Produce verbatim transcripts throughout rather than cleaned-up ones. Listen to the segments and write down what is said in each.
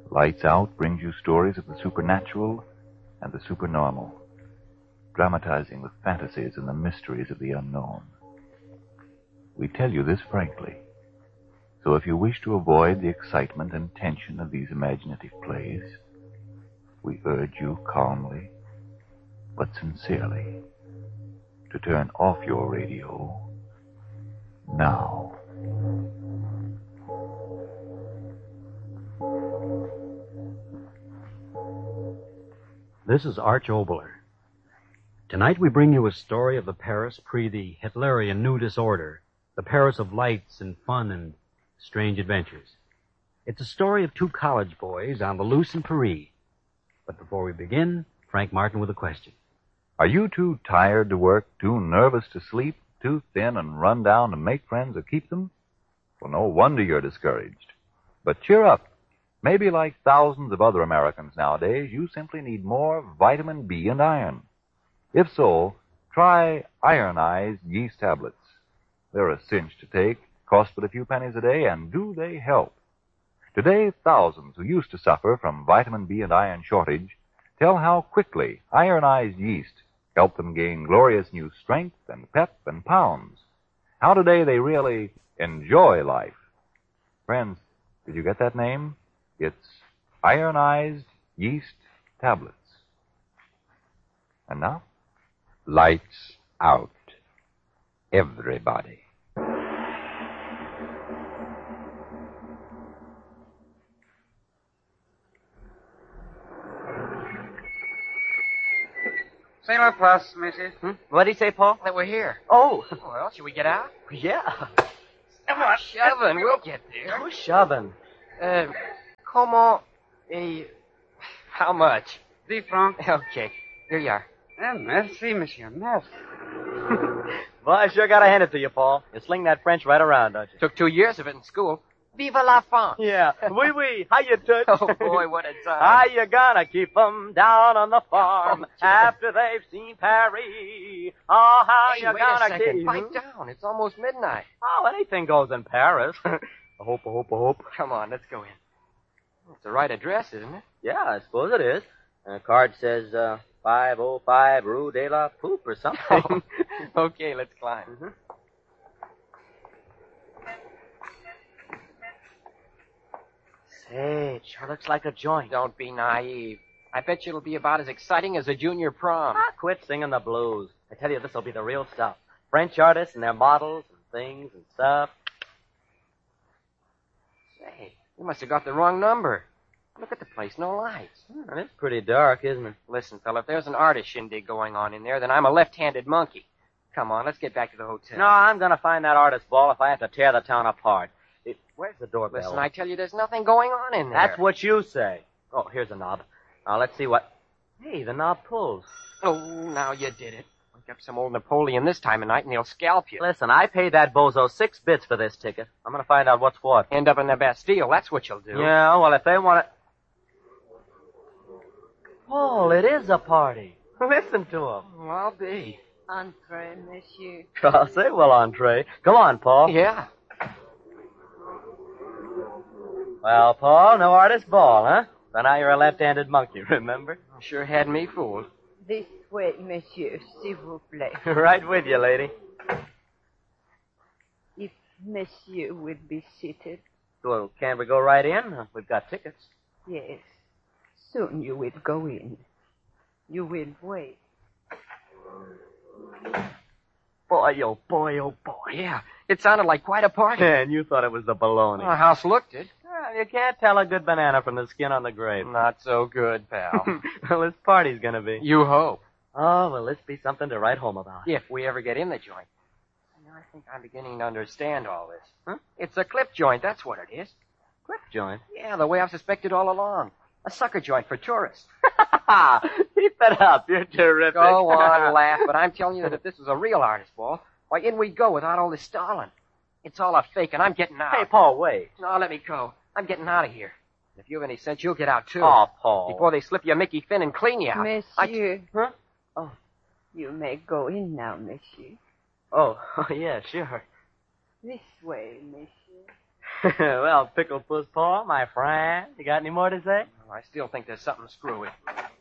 Lights Out brings you stories of the supernatural and the supernormal, dramatizing the fantasies and the mysteries of the unknown. We tell you this frankly, so if you wish to avoid the excitement and tension of these imaginative plays, we urge you calmly, but sincerely, to turn off your radio now. This is Arch Oboler. Tonight we bring you a story of the Paris pre the Hitlerian New Disorder, the Paris of lights and fun and strange adventures. It's a story of two college boys on the loose in Paris. But before we begin, Frank Martin with a question. Are you too tired to work, too nervous to sleep, too thin and run down to make friends or keep them? Well, no wonder you're discouraged. But cheer up. Maybe like thousands of other Americans nowadays, you simply need more vitamin B and iron. If so, try ironized yeast tablets. They're a cinch to take, cost but a few pennies a day, and do they help? Today, thousands who used to suffer from vitamin B and iron shortage tell how quickly ironized yeast helped them gain glorious new strength and pep and pounds. How today they really enjoy life. Friends, did you get that name? It's ironized yeast tablets. And now? Lights out. Everybody. C'est la place, missus. Hmm? What did he say, Paul? That we're here. Oh. Well, should we get out? Yeah. Come on, shoving. We'll get there. Who's shoving? Uh, comment... Eh, how much? Dix francs. Okay. Here you are. Eh, merci, monsieur. Merci. Well, I sure gotta hand it to you, Paul. You sling that French right around, don't you? Took two years of it in school. Vive la France. Yeah. Oui, oui. How you touch? Oh, boy, what a time. How you gonna keep 'em down on the farm Oh, after they've seen Paris? Oh, how Hey, you wait gonna a second. keep... Pipe down. It's almost midnight. Oh, anything goes in Paris. I hope, I hope, I hope. Come on, let's go in. It's the right address, isn't it? Yeah, I suppose it is. And the card says, uh, five oh five Rue de la Poupe or something. Okay, let's climb. Mm-hmm. Say, it sure looks like a joint. Don't be naive. I bet you it'll be about as exciting as a junior prom. Ah, quit singing the blues. I tell you, this'll be the real stuff. French artists and their models and things and stuff. Say, you must have got the wrong number. Look at the place, no lights. Hmm, it's pretty dark, isn't it? Listen, fella, if there's an artist shindig going on in there, then I'm a left-handed monkey. Come on, let's get back to the hotel. No, I'm gonna find that artist ball if I have to tear the town apart. It, where's the doorbell? Listen, I tell you, there's nothing going on in there. That's what you say. Oh, here's a knob. Now, let's see what... Hey, the knob pulls. Oh, now you did it. Wake up some old Napoleon this time of night and he'll scalp you. Listen, I paid that bozo six bits for this ticket. I'm gonna find out what's what. End up in the Bastille, that's what you'll do. Yeah, well, if they want to... Paul, it is a party. Listen to him. Well, I'll be. Entree, monsieur. I'll say well, entree. Come on, Paul. Yeah. Well, Paul, no artist ball, huh? So now you're a left-handed monkey, remember? Sure had me fooled. This way, monsieur, s'il vous plaît. Right with you, lady. If monsieur would be seated. Well, can't we go right in? We've got tickets. Yes. Soon you will go in. You will wait. Boy, oh boy, oh boy. Yeah, it sounded like quite a party. And you thought it was the baloney. Our house looked it. Well, you can't tell a good banana from the skin on the grape. Not so good, pal. Well, this party's gonna be. You hope. Oh, well, this be something to write home about. If we ever get in the joint. I think I'm beginning to understand all this. Huh? It's a clip joint, that's what it is. Clip joint? Yeah, the way I've suspected all along. A sucker joint for tourists. Keep it up. You're terrific. Go on, laugh, but I'm telling you that if this was a real artist ball, why, in we'd go without all this stalling. It's all a fake, and I'm getting out. Hey, Paul, wait. No, let me go. I'm getting out of here. If you have any sense, you'll get out, too. Oh, Paul. Before they slip you a Mickey Finn and clean you out. Monsieur. I... Huh? Oh, you may go in now, monsieur. Oh, yeah, sure. This way, monsieur. Well, Pickle Puss Paul, my friend, you got any more to say? Well, I still think there's something screwy.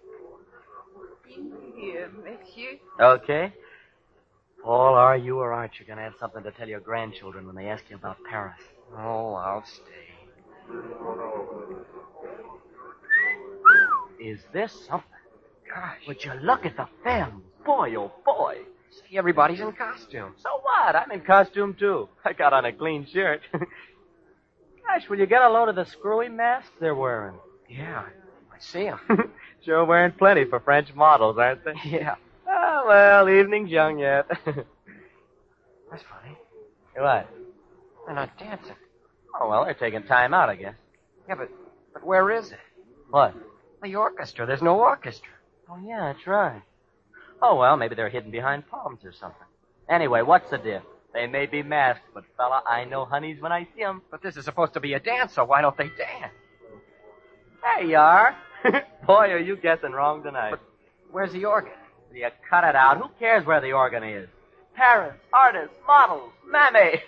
In here, monsieur. Okay. Paul, are you or aren't you going to have something to tell your grandchildren when they ask you about Paris? Oh, I'll stay. Is this something? Gosh. Would you look at the film? Boy, oh boy. See, everybody's in costume. So what? I'm in costume, too. I got on a clean shirt. Gosh, will you get a load of the screwy masks they're wearing? Yeah, I see them. Sure wearing plenty for French models, aren't they? Yeah. Oh, well, evening's young yet. That's funny. What? They're not dancing. Oh, well, they're taking time out, I guess. Yeah, but, but where is it? What? The orchestra. There's no orchestra. Oh, yeah, that's right. Oh, well, maybe they're hidden behind palms or something. Anyway, what's the diff? They may be masked, but, fella, I know honeys when I see 'em. But this is supposed to be a dance, so why don't they dance? There you are. Boy, are you guessing wrong tonight. But where's the organ? You cut it out. Who cares where the organ is? Paris, artists, models, mammy.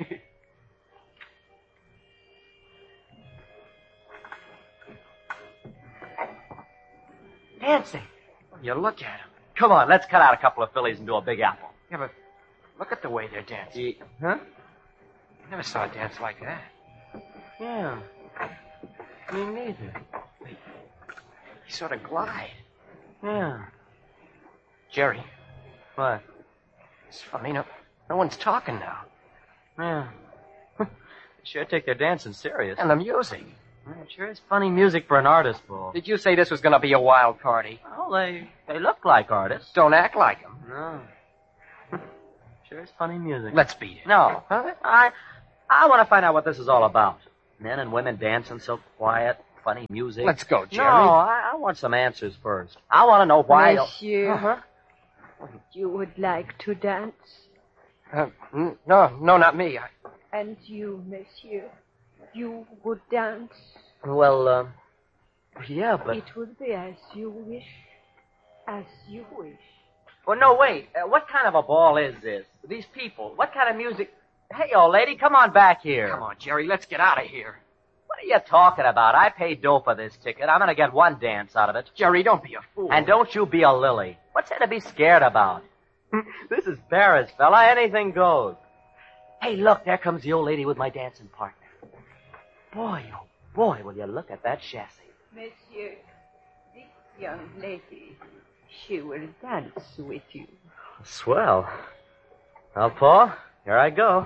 Dancing. You look at them. Come on, let's cut out a couple of fillies and do a big apple. Yeah, but look at the way they're dancing. Ye- Huh? I never saw a dance like that. Yeah. Me neither. They sort of glide. Yeah. Jerry, What? it's funny. No, no one's talking now. Yeah. They sure take their dancing serious. And the music. Yeah, it sure is funny music for an artist, Bull. Did you say this was going to be a wild party? Oh, they they look like artists. Don't act like them. No. Sure is funny music. Let's beat it. No. Huh? I I want to find out what this is all about. Men and women dancing so quiet, funny music. Let's go, Jerry. No, I, I want some answers first. I want to know why. Monsieur, Uh-huh. you would like to dance? Uh, n- no, no, not me. I, And you, monsieur, you would dance? Well, uh, yeah, but... It would be as you wish. As you wish. Well, no, wait. Uh, what kind of a ball is this? These people, what kind of music... Hey, old lady, come on back here. come on, Jerry, let's get out of here. What are you talking about? I paid dough for this ticket. I'm going to get one dance out of it. Jerry, don't be a fool. And don't you be a lily. What's there to be scared about? This is Paris, fella. Anything goes. Hey, look, there comes the old lady with my dancing partner. Boy, oh boy, will you look at that chassis. Monsieur, this young lady, she will dance with you. Swell. Well, Paul, here I go.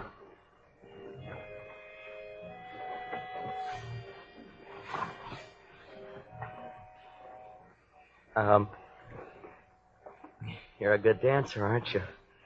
Um, you're a good dancer, aren't you?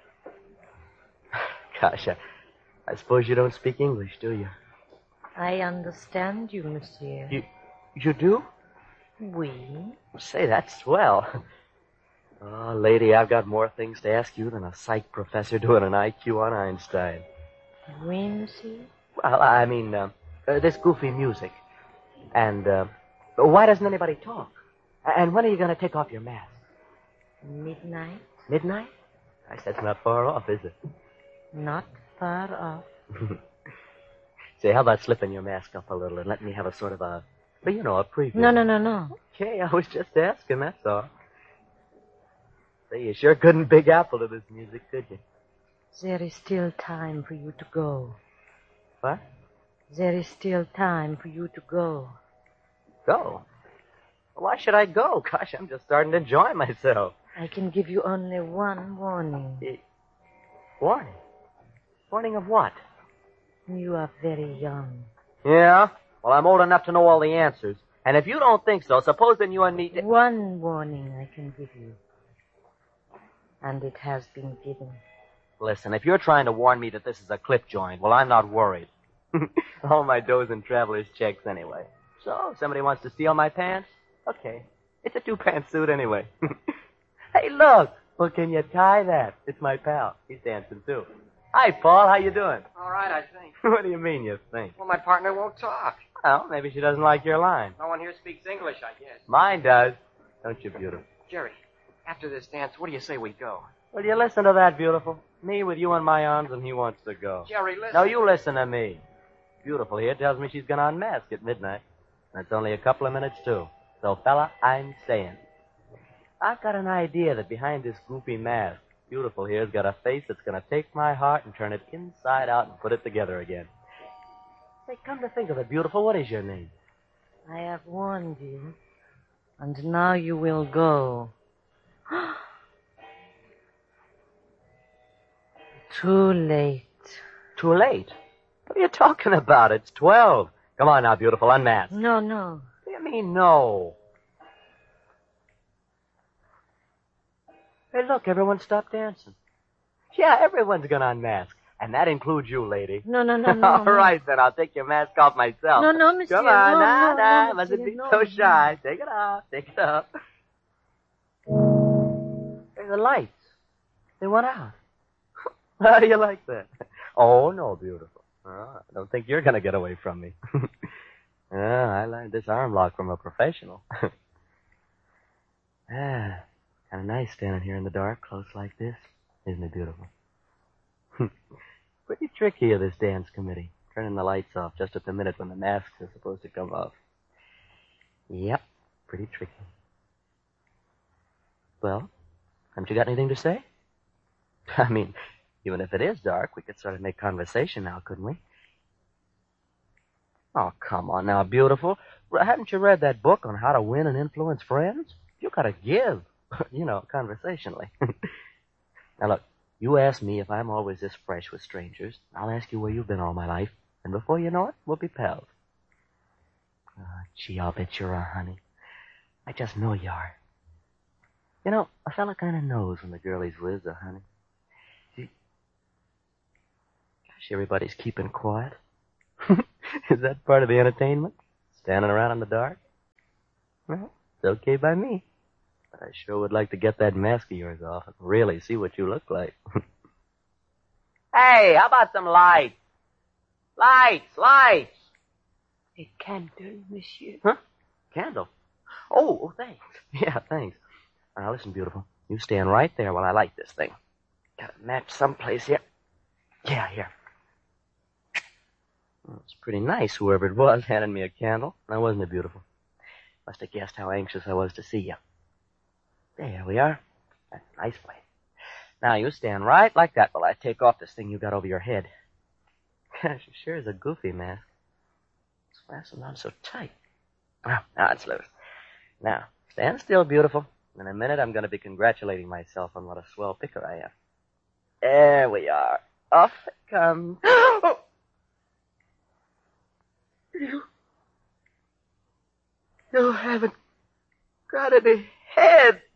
Gosh, I, I suppose you don't speak English, do you? I understand you, monsieur. You, you do? Oui. Say, that's swell. Oh, lady, I've got more things to ask you than a psych professor doing an I Q on Einstein. Oui, monsieur. Well, I mean, uh, uh, this goofy music. And, uh, why doesn't anybody talk? And when are you going to take off your mask? Midnight? Midnight? I said it's not far off, is it? Not far off. Say, how about slipping your mask up a little and let me have a sort of a, well, you know, a preview? No, no, no, no. Okay, I was just asking, that's all. Say, you sure couldn't Big Apple to this music, could you? There is still time for you to go. What? There is still time for you to go. Go? Why should I go? Gosh, I'm just starting to enjoy myself. I can give you only one warning. Eh, Warning? Warning of what? You are very young. Yeah? Well, I'm old enough to know all the answers. And if you don't think so, suppose then you and me... One warning I can give you. And it has been given. Listen, if you're trying to warn me that this is a clip joint, well, I'm not worried. All my dough's in traveler's checks anyway. So, if somebody wants to steal my pants, okay. It's a two-pants suit anyway. Hey, look! Well, can you tie that? It's my pal. He's dancing, too. Hi, Paul. How you doing? All right, I think. What do you mean, you think? Well, my partner won't talk. Well, maybe she doesn't like your line. No one here speaks English, I guess. Mine does. Don't you, beautiful? Jerry, after this dance, what do you say we go? Will you listen to that, beautiful? Me with you in my arms, and he wants to go. Jerry, listen. No, you listen to me. Beautiful here tells me she's gonna unmask at midnight. And it's only a couple of minutes, too. So, fella, I'm staying. I've got an idea that behind this goofy mask, Beautiful here's got a face that's gonna take my heart and turn it inside out and put it together again. Say, come to think of it, Beautiful, what is your name? I have warned you, and now you will go. Too late. Too late? What are you talking about? It's twelve. Come on now, Beautiful, unmask. No, no. What do you mean, no? Hey, look, everyone stopped dancing. Yeah, everyone's gonna unmask. And that includes you, lady. No, no, no, no. All no. right, then, I'll take your mask off myself. No, no, monsieur. Come on, no, nah, no, nah, no, mustn't monsieur, be no, so no. shy. Take it off, take it off. Hey, the lights. They went out. How do you like that? Oh, no, Beautiful. Oh, I don't think you're going to get away from me. Yeah, I learned this arm lock from a professional. Ah, kind of nice standing here in the dark, close like this. Isn't it beautiful? Pretty tricky of this dance committee, turning the lights off just at the minute when the masks are supposed to come off. Yep, pretty tricky. Well, haven't you got anything to say? I mean, even if it is dark, we could sort of make conversation now, couldn't we? Oh, come on now, Beautiful. Haven't you read that book on how to win and influence friends? You gotta give, you know, conversationally. Now, look, you ask me if I'm always this fresh with strangers. I'll ask you where you've been all my life. And before you know it, we'll be pals. Oh, gee, I'll bet you're a honey. I just know you are. You know, a fella kind of knows when the girl he's with is a honey. See, gosh, everybody's keeping quiet. Is that part of the entertainment? Standing around in the dark? Well, it's okay by me. But I sure would like to get that mask of yours off and really see what you look like. Hey, how about some lights? Lights, lights! A candle, monsieur. Huh? Candle? Oh, oh, thanks. Yeah, thanks. Now, listen, Beautiful. You stand right there while I light this thing. Got a match someplace here. Yeah, here. Well, it's pretty nice, whoever it was, handed me a candle. Now, wasn't it beautiful? Must have guessed how anxious I was to see you. There we are. That's a nice place. Now, you stand right like that while I take off this thing you got over your head. Gosh, it sure is a goofy mask. It's fastened on so tight. Well, now it's loose. Now, stand still, Beautiful. In a minute, I'm going to be congratulating myself on what a swell picker I am. There we are. Off it comes. Oh! You... You haven't got any head.